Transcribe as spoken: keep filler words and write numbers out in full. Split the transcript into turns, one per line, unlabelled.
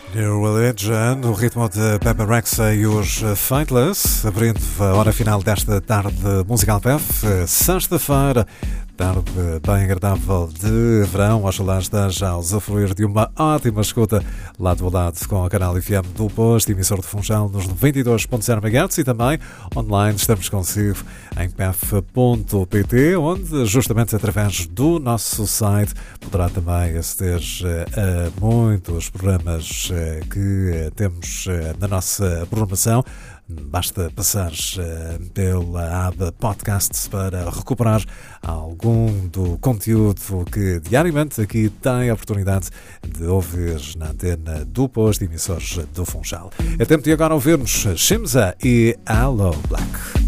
New Religion, o ritmo de Pepe Rexha e os Faithless, abrindo a hora final desta tarde musical P F, sexta-feira, tarde bem agradável de verão. Oxalá esteja a usufruir de uma ótima escuta lado a lado com a canal F M do Posto, emissor de Funchal nos noventa e dois ponto zero megahertz, e também online estamos consigo em p f ponto p t, onde justamente através do nosso site poderá também aceder a muitos programas que temos na nossa programação. Basta passar pela aba Podcasts para recuperar algum do conteúdo que diariamente aqui tem a oportunidade de ouvir na antena do Posto, emissores do Funchal. É tempo de agora ouvirmos Shimza e Aloe Blacc.